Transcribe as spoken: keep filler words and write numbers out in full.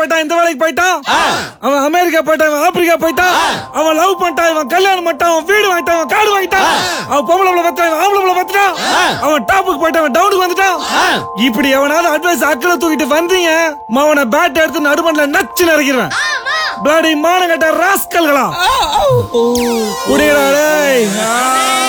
போயிட்டான், இந்த வேலைக்கு போயிட்டான், அவன் அமெரிக்கா போயிட்டான், இவன் ஆப்பிரிக்கா போயிட்டான், அவன் லவ் பண்ணிட்டான், இவன் கல்யாணம் பண்ணிட்டான், அவன் வீடு வாங்கிட்டான், அவன் காடு வாங்கிட்டான், அவன் பொம்பளை பத்திரம், இவன் ஆம்பளை பத்திரம், அவன் டாப்புக்கு போயிட்டான், அவன் டவுனுக்கு வந்துட்டான். இப்படி எவனாவது அட்வைஸ் அக்கறை தூக்கிட்டு வந்தீங்க, அவனை பேட் எடுத்து நடுமண்ல நச்சு நறுக்கிறேன். பிளாடி மானங்கட்ட ராஸ்கல்களா குடிடா டேய்.